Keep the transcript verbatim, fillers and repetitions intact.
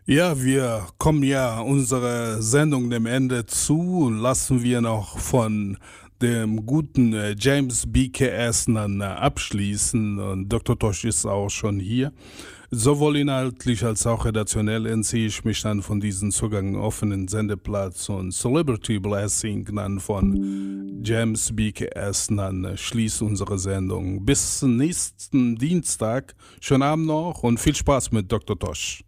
Ja, wir kommen ja unserer Sendung dem Ende zu und lassen wir noch von dem guten äh, James B K. Asnan äh, abschließen. Und Doktor Tosh ist auch schon hier. Sowohl inhaltlich als auch redaktionell entziehe ich mich dann von diesem Zugang offenen Sendeplatz und Celebrity Blessing dann von James B K. Asnan äh, schließt unsere Sendung. Bis nächsten Dienstag. Schönen Abend noch und viel Spaß mit Doktor Tosh.